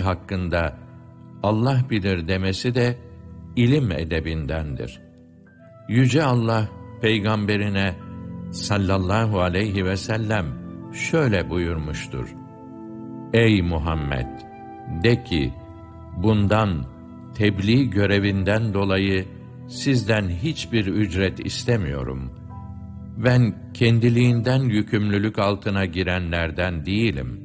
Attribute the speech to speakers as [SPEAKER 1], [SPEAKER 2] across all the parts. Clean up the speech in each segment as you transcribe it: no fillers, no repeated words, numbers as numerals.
[SPEAKER 1] hakkında Allah bilir demesi de ilim edebindendir. Yüce Allah peygamberine sallallahu aleyhi ve sellem şöyle buyurmuştur: Ey Muhammed! De ki, bundan, tebliğ görevinden dolayı sizden hiçbir ücret istemiyorum. Ben kendiliğinden yükümlülük altına girenlerden değilim.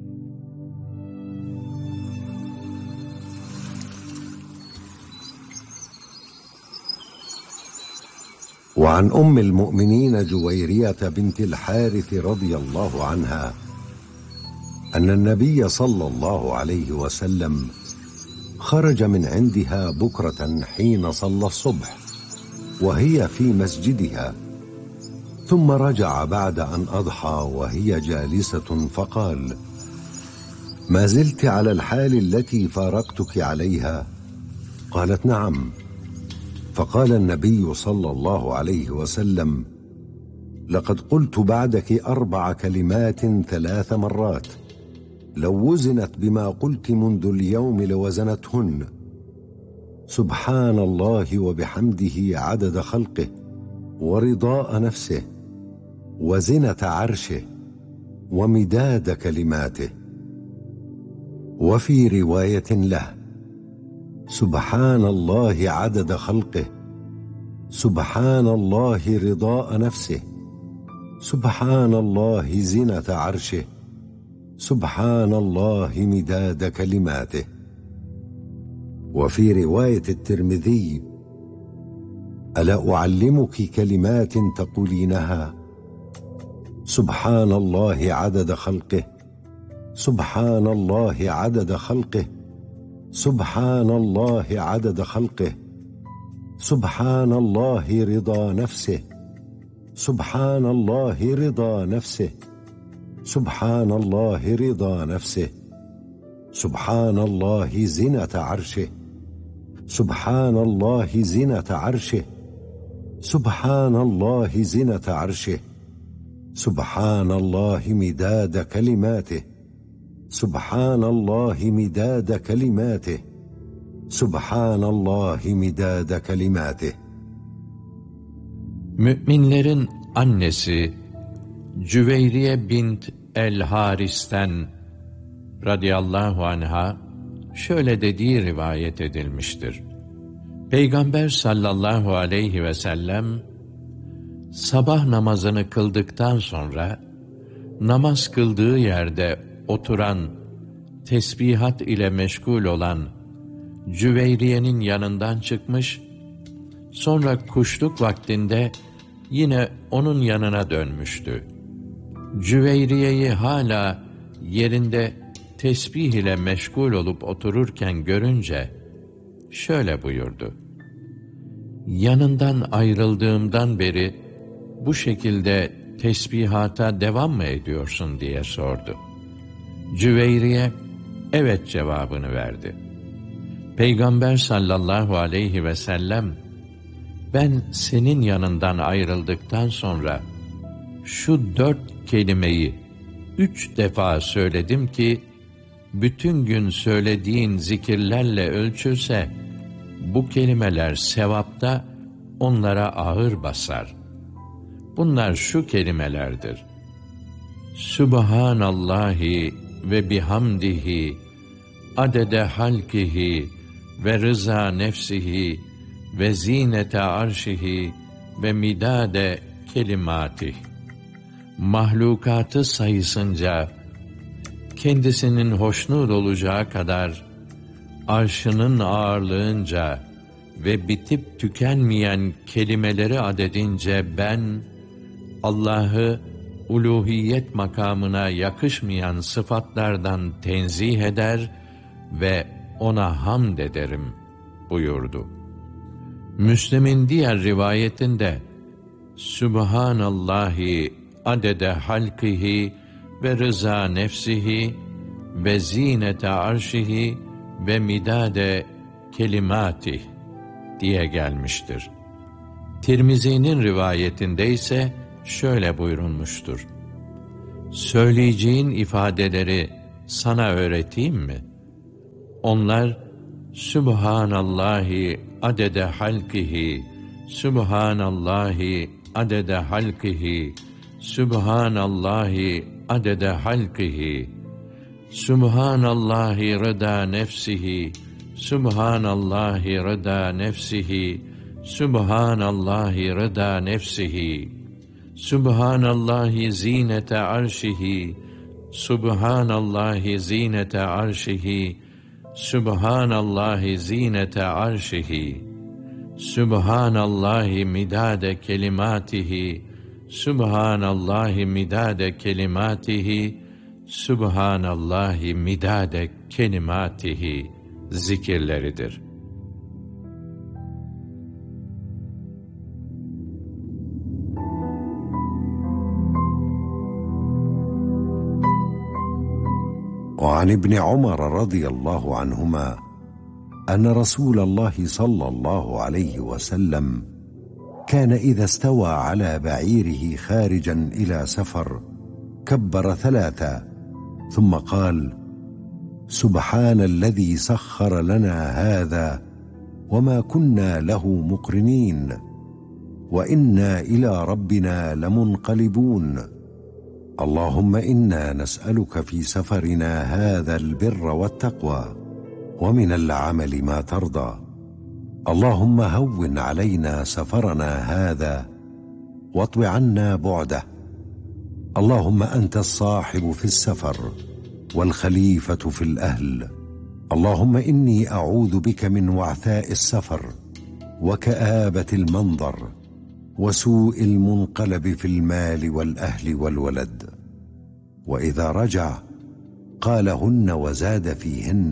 [SPEAKER 2] وعن أم المؤمنين جويرية بنت الحارث رضي الله عنها أن النبي صلى الله عليه وسلم خرج من عندها بكرة حين صلى الصبح وهي في مسجدها، ثم رجع بعد أن أضحى وهي جالسة فقال: ما زلت على الحال التي فارقتك عليها؟ قالت: نعم. فقال النبي صلى الله عليه وسلم: لقد قلت بعدك 4 كلمات 3 مرات، لو وزنت بما قلت منذ اليوم لوزنتهن: سبحان الله وبحمده عدد خلقه ورضاء نفسه وزنة عرشه ومداد كلماته. وفي رواية له: سبحان الله عدد خلقه، سبحان الله رضاء نفسه، سبحان الله زنة عرشه، سبحان الله مداد كلماته. وفي رواية الترمذي: ألا أعلمك كلمات تقولينها؟ سبحان الله عدد خلقه، سبحان الله عدد خلقه، سبحان الله عدد خلقه، سبحان الله رضا نفسه، سبحان الله رضا نفسه، سبحان الله رضا نفسه، سبحان الله زنة عرشه، سبحان الله زنة عرشه، سبحان الله زنة عرشه، سبحان الله مداد كلماته، سبحان الله مداد كلماته، سبحان الله مداد كلماته.
[SPEAKER 1] Müminlerin annesi Cüveyriye bint el-Haris'ten radıyallahu anha şöyle dediği rivayet edilmiştir. Peygamber sallallahu aleyhi ve sellem sabah namazını kıldıktan sonra namaz kıldığı yerde oturan, tesbihat ile meşgul olan Cüveyriye'nin yanından çıkmış, sonra kuşluk vaktinde yine onun yanına dönmüştü. Cüveyriye'yi hala yerinde tesbih ile meşgul olup otururken görünce şöyle buyurdu: yanından ayrıldığımdan beri bu şekilde tesbihata devam mı ediyorsun diye sordu. Cüveyriye evet cevabını verdi. Peygamber sallallahu aleyhi ve sellem, ben senin yanından ayrıldıktan sonra şu 4 kelimeyi 3 defa söyledim ki, bütün gün söylediğin zikirlerle ölçülse, bu kelimeler sevapta onlara ağır basar. Bunlar şu kelimelerdir: Subhanallahi ve bihamdihi adede halkihi ve rıza nefsihi ve zinete arşihi ve midade kelimatih. Mahlukatı sayısınca, kendisinin hoşnut olacağı kadar, arşının ağırlığınca ve bitip tükenmeyen kelimeleri adedince ben, Allah'ı uluhiyet makamına yakışmayan sıfatlardan tenzih eder ve ona hamd ederim buyurdu. Müslim'in diğer rivayetinde Subhanallahi adede halkihi ve rıza nefsihi ve zinete arşihi ve midade kelimatih diye gelmiştir. Tirmizi'nin rivayetinde ise şöyle buyurulmuştur: söyleyeceğin ifadeleri sana öğreteyim mi? Onlar Sübhanallahi adede halkihi, Sübhanallahi adede halkihi, Sübhanallahi adede halkihi, Sübhanallahi rıda nefsihi, Sübhanallahi rıda nefsihi, Sübhanallahi rıda nefsihi, Sübhanallahi zinete arşihi, Sübhanallahi zinete arşihi, Sübhanallahi zinete arşihi, Sübhanallahi midade kelimatihi, Sübhanallahi midade kelimatihi, Sübhanallahi midade kelimatihi zikirleridir.
[SPEAKER 2] وعن ابن عمر رضي الله عنهما أن رسول الله صلى الله عليه وسلم كان إذا استوى على بعيره خارجا إلى سفر كبر ثلاثا ثم قال: سبحان الذي سخر لنا هذا وما كنا له مقرنين وإنا إلى ربنا لمنقلبون. اللهم إنا نسألك في سفرنا هذا البر والتقوى ومن العمل ما ترضى. اللهم هون علينا سفرنا هذا واطو عنا بعده. اللهم أنت الصاحب في السفر والخليفة في الأهل. اللهم إني أعوذ بك من وعثاء السفر وكآبة المنظر وسوء المنقلب في المال والأهل والولد. وإذا رجع قالهن وزاد فيهن: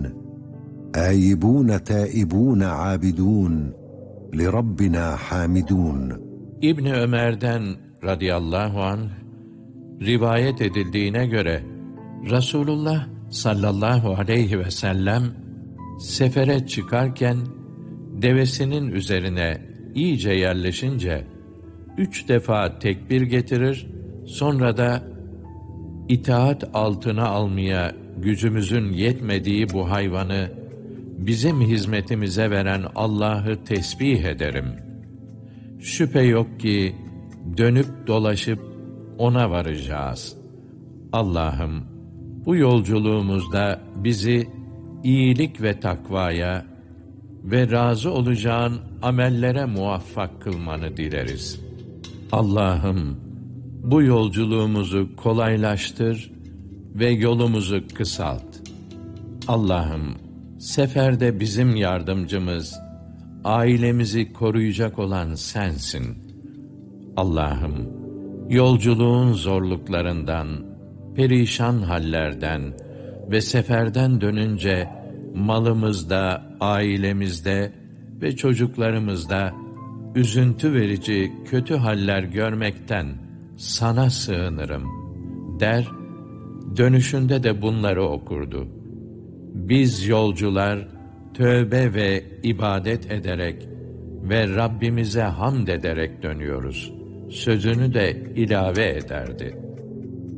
[SPEAKER 2] آيبون تائبون عابدون لربنا حامدون.
[SPEAKER 1] İbni Ömer'den radıyallahu anh rivayet edildiğine göre Resulullah sallallahu aleyhi ve sellem sefere çıkarken devesinin üzerine iyice yerleşince 3 defa tekbir getirir, sonra da itaat altına almaya gücümüzün yetmediği bu hayvanı bizim hizmetimize veren Allah'ı tesbih ederim. Şüphe yok ki dönüp dolaşıp ona varacağız. Allah'ım, bu yolculuğumuzda bizi iyilik ve takvaya ve razı olacağın amellere muvaffak kılmanı dileriz. Allah'ım, bu yolculuğumuzu kolaylaştır ve yolumuzu kısalt. Allah'ım, seferde bizim yardımcımız, ailemizi koruyacak olan sensin. Allah'ım, yolculuğun zorluklarından, perişan hallerden ve seferden dönünce malımızda, ailemizde ve çocuklarımızda üzüntü verici kötü haller görmekten sana sığınırım der, dönüşünde de bunları okurdu. Biz yolcular tövbe ve ibadet ederek ve Rabbimize hamd ederek dönüyoruz sözünü de ilave ederdi.